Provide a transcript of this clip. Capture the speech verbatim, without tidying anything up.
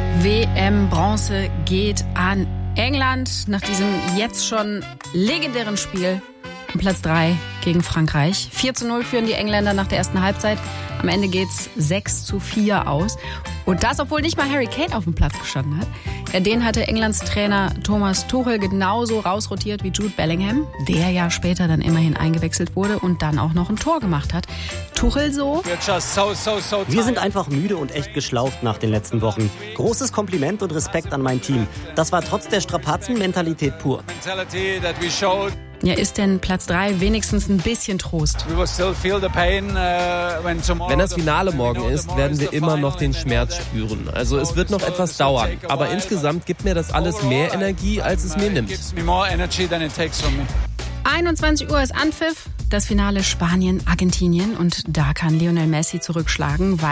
W M-Bronze geht an England nach diesem jetzt schon legendären Spiel um Platz drei gegen Frankreich. vier zu null führen die Engländer nach der ersten Halbzeit. Am Ende geht's sechs zu vier aus. Und das, obwohl nicht mal Harry Kane auf dem Platz gestanden hat. Ja, den hatte Englands Trainer Thomas Tuchel genauso rausrotiert wie Jude Bellingham, der ja später dann immerhin eingewechselt wurde und dann auch noch ein Tor gemacht hat. Tuchel so: Wir sind einfach müde und echt geschlaucht nach den letzten Wochen. Großes Kompliment und Respekt an mein Team. Das war trotz der Strapazen-Mentalität pur. Ja, ist denn Platz drei wenigstens ein bisschen Trost? Wenn das Finale morgen ist, werden wir immer noch den Schmerz spüren. Also es wird noch etwas dauern. Aber insgesamt gibt mir das alles mehr Energie, als es mir nimmt. einundzwanzig Uhr ist Anpfiff. Das Finale Spanien-Argentinien. Und da kann Lionel Messi zurückschlagen, weil